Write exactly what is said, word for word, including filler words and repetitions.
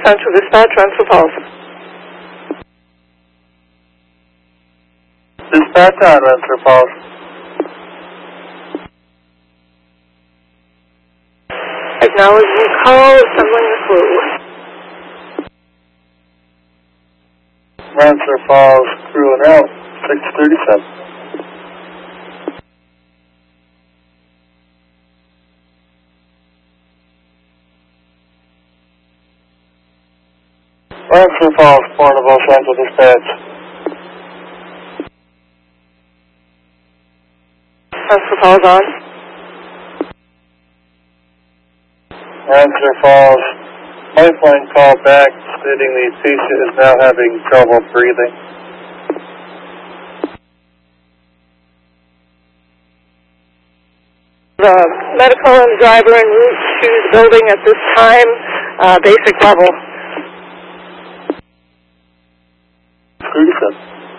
Central Dispatch, Rensselaer Falls. Dispatch on Rensselaer Falls. Acknowledging call, assembling the crew. Rensselaer Falls, crew and out, six thirty-seven. Rensselaer Falls, Portable Central Dispatch. Rensselaer Falls on. Rensselaer Falls, lifeline call back stating the patient is now having trouble breathing. The medical and driver en route to the building at this time, uh, basic level. thirty-seven.